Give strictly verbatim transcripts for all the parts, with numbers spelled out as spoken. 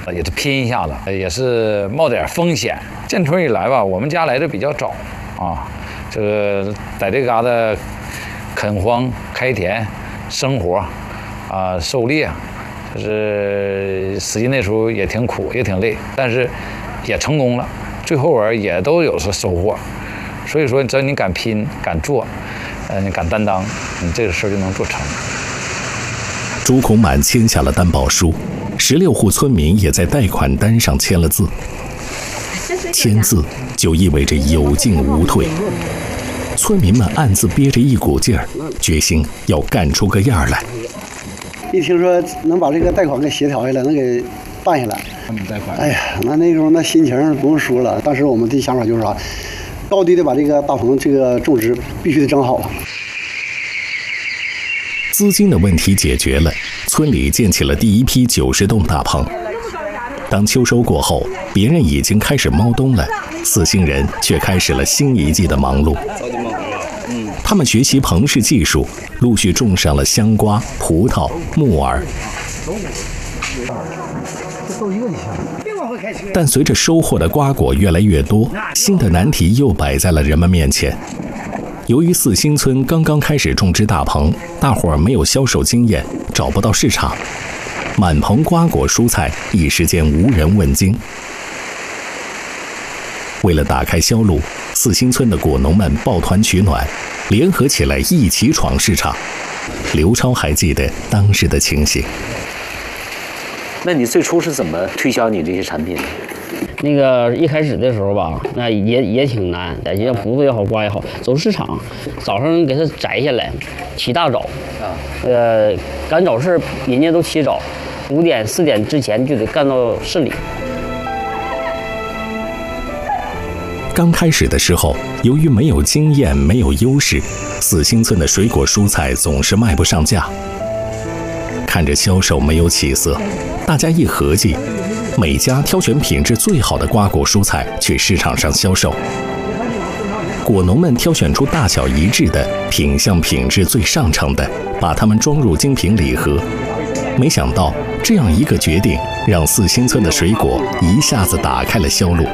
也是拼一下子，也是冒点风险。建村以来吧，我们家来的比较早啊，这个在这嘎达垦荒、开田、生活啊、狩猎，就是实际那时候也挺苦，也挺累，但是也成功了，最后啊也都有所收获。所以说，只要你敢拼、敢做，呃，你敢担当，你这个事儿就能做成。 朱孔满签下了担保书，十六户村民也在贷款单上签了字。签字就意味着有进无退，村民们暗自憋着一股劲儿，决心要干出个样来。 一听说能把这个贷款给协调下来，能给办下来，贷款，哎呀，那那时候那心情不用说了。当时我们的想法就是啥，高低的把这个大棚这个种植必须得整好了。 资金的问题解决了，村里建起了第一批九十栋大棚。当秋收过后，别人已经开始猫冬了，四星人却开始了新一季的忙碌。他们学习棚式技术，陆续种上了香瓜、葡萄、木耳。但随着收获的瓜果越来越多，新的难题又摆在了人们面前。由于四星村刚刚开始种植大棚，大伙儿没有销售经验，找不到市场，满棚瓜果蔬菜一时间无人问津。为了打开销路，四星村的果农们抱团取暖，联合起来一起闯市场。刘超还记得当时的情形。 那你最初是怎么推销你这些产品？ 那个一开始的时候吧，那也也挺难，你像葡萄也好，瓜也好，走市场，早上给它摘下来，起大早，啊，呃，赶早市人家都起早，五点四点之前就得干到市里。 刚开始的时候，由于没有经验、没有优势，四星村的水果蔬菜总是卖不上价。看着销售没有起色，大家一合计，每家挑选品质最好的瓜果蔬菜去市场上销售。果农们挑选出大小一致的、品相品质最上乘的，把它们装入精品礼盒。没想到，这样一个决定，让四星村的水果一下子打开了销路。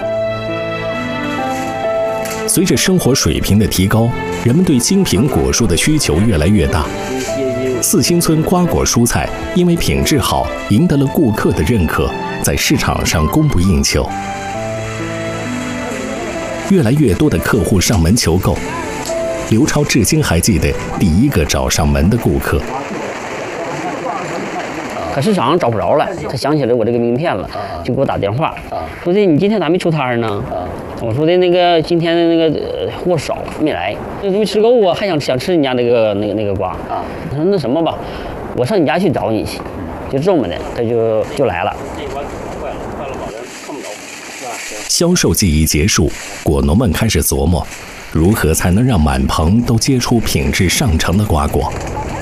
随着生活水平的提高，人们对精品果蔬的需求越来越大。四星村瓜果蔬菜因为品质好，赢得了顾客的认可，在市场上供不应求。越来越多的客户上门求购，刘超至今还记得第一个找上门的顾客。 可市场上找不着了，他想起来我这个名片了，就给我打电话，说的你今天咋没出摊呢？我说的那个今天的那个货少没来，没吃够啊，还想想吃你家那个那个那个瓜。他说那什么吧，我上你家去找你去，就这么的，他就就来了。 销售季一结束，果农们开始琢磨，如何才能让满棚都结出品质上乘的瓜果。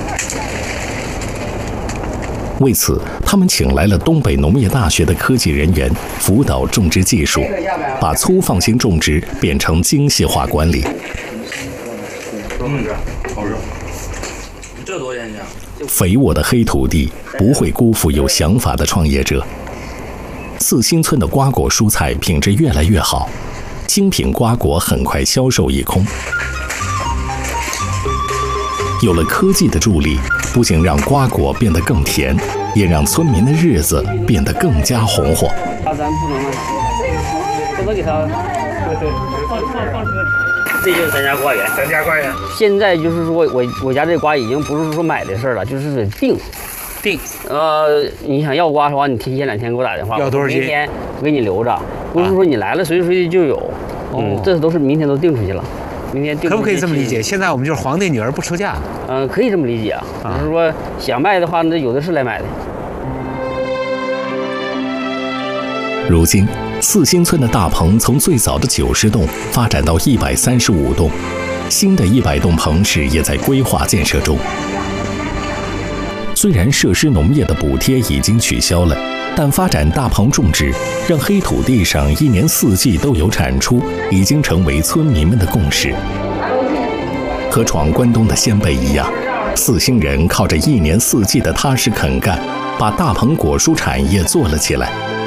为此，他们请来了东北农业大学的科技人员，辅导种植技术，把粗放型种植变成精细化管理。 嗯，好热。这多少钱？ 肥沃的黑土地不会辜负有想法的创业者。四星村的瓜果蔬菜品质越来越好，精品瓜果很快销售一空。有了科技的助力，不仅让瓜果变得更甜，也让村民的日子变得更加红火。 咱不能那啥，不能给他。这就是咱家瓜园， 咱家瓜园。 现在就是说我我家这瓜已经不是说买的事了，就是定。 定， 呃，你想要瓜的话，你提前两天给我打电话， 要多少斤？ 明天我给你留着，不是说你来了随时随地就有。嗯，哦、这都是明天都定出去了。明天定。 可不可以这么理解？现在我们就是皇帝女儿不出嫁。 嗯、呃，可以这么理解啊。啊就是说想卖的话，那有的是来买的。 如今，四星村的大棚从最早的九十栋发展到一百三十五栋，新的一百栋棚室也在规划建设中。虽然设施农业的补贴已经取消了，但发展大棚种植，让黑土地上一年四季都有产出，已经成为村民们的共识。和闯关东的先辈一样，四星人靠着一年四季的踏实肯干，把大棚果蔬产业做了起来。